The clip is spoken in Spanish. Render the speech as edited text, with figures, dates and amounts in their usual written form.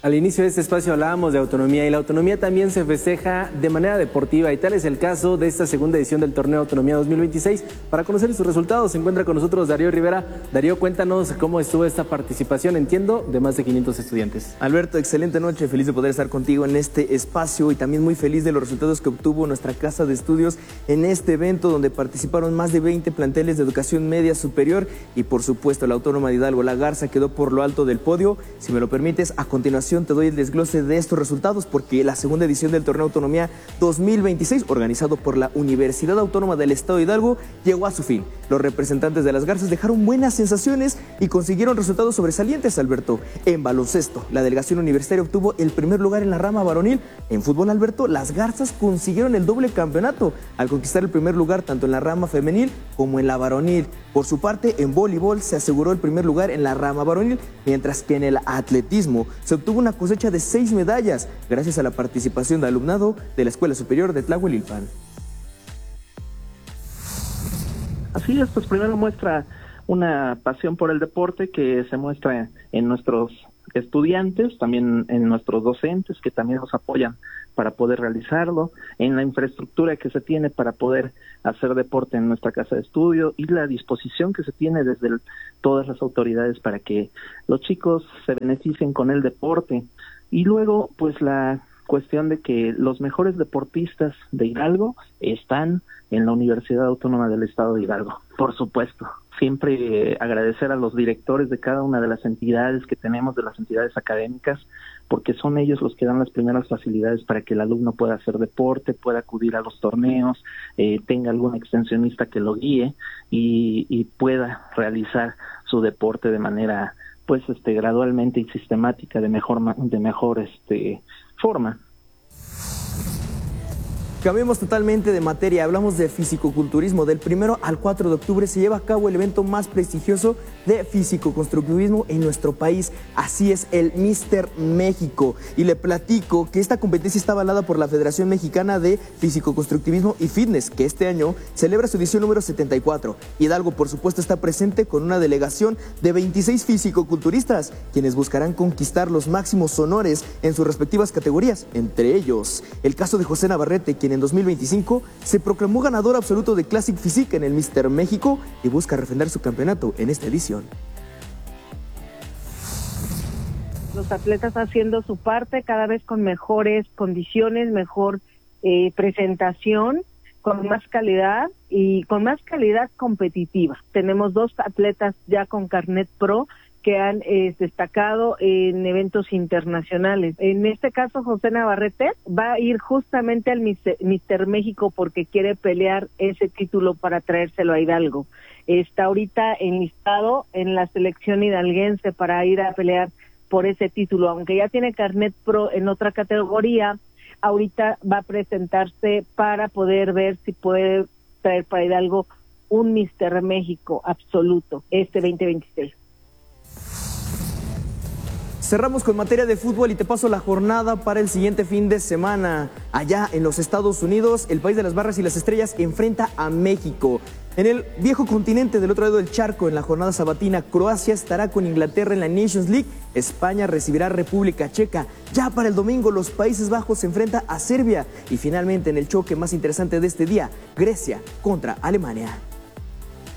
Al inicio de este espacio hablábamos de autonomía y la autonomía también se festeja de manera deportiva y tal es el caso de esta segunda edición del Torneo Autonomía 2026. Para conocer sus resultados se encuentra con nosotros Darío Rivera. Darío, cuéntanos cómo estuvo esta participación, entiendo, de más de 500 estudiantes. Alberto, excelente noche, feliz de poder estar contigo en este espacio y también muy feliz de los resultados que obtuvo nuestra casa de estudios en este evento donde participaron más de 20 planteles de educación media superior y por supuesto la Autónoma de Hidalgo, La Garza, quedó por lo alto del podio. Si me lo permites, a continuación te doy el desglose de estos resultados porque la segunda edición del Torneo Autonomía 2026, organizado por la Universidad Autónoma del Estado de Hidalgo, llegó a su fin. Los representantes de las Garzas dejaron buenas sensaciones y consiguieron resultados sobresalientes, Alberto. En baloncesto, la delegación universitaria obtuvo el primer lugar en la rama varonil. En fútbol, Alberto, las Garzas consiguieron el doble campeonato al conquistar el primer lugar tanto en la rama femenil como en la varonil. Por su parte, en voleibol se aseguró el primer lugar en la rama varonil, mientras que en el atletismo se obtuvo una cosecha de 6 medallas gracias a la participación de alumnado de la Escuela Superior de Tlahuelilpan. Así es, pues primero muestra una pasión por el deporte que se muestra en nuestros estudiantes, también en nuestros docentes que también nos apoyan para poder realizarlo, en la infraestructura que se tiene para poder hacer deporte en nuestra casa de estudio y la disposición que se tiene desde todas las autoridades para que los chicos se beneficien con el deporte. Y luego, pues la cuestión de que los mejores deportistas de Hidalgo están en la Universidad Autónoma del Estado de Hidalgo. Por supuesto, siempre agradecer a los directores de cada una de las entidades que tenemos, de las entidades académicas, porque son ellos los que dan las primeras facilidades para que el alumno pueda hacer deporte, pueda acudir a los torneos, tenga algún extensionista que lo guíe y pueda realizar su deporte de manera pues gradualmente y sistemática de mejor forma. Cambiemos totalmente de materia, hablamos de fisicoculturismo. Del 1 al 4 de octubre se lleva a cabo el evento más prestigioso de fisicoconstructivismo en nuestro país. Así es, el Mister México. Y le platico que esta competencia está avalada por la Federación Mexicana de Fisicoconstructivismo y Fitness, que este año celebra su edición número 74. Hidalgo, por supuesto, está presente con una delegación de 26 fisicoculturistas, quienes buscarán conquistar los máximos honores en sus respectivas categorías. Entre ellos, el caso de José Navarrete, quien en 2025 se proclamó ganador absoluto de Classic Physique en el Mister México y busca refrendar su campeonato en esta edición. Los atletas haciendo su parte cada vez con mejores condiciones, mejor presentación, con más calidad y con más calidad competitiva. Tenemos 2 atletas ya con carnet pro que han destacado en eventos internacionales. En este caso, José Navarrete va a ir justamente al Mister México porque quiere pelear ese título para traérselo a Hidalgo. Está ahorita enlistado en la selección hidalguense para ir a pelear por ese título, aunque ya tiene carnet pro en otra categoría. Ahorita va a presentarse para poder ver si puede traer para Hidalgo un Mister México absoluto este 2026. Cerramos con materia de fútbol y te paso la jornada para el siguiente fin de semana. Allá en los Estados Unidos, el país de las barras y las estrellas enfrenta a México. En el viejo continente del otro lado del charco, en la jornada sabatina, Croacia estará con Inglaterra en la Nations League. España recibirá a República Checa. Ya para el domingo, los Países Bajos se enfrenta a Serbia. Y finalmente, en el choque más interesante de este día, Grecia contra Alemania.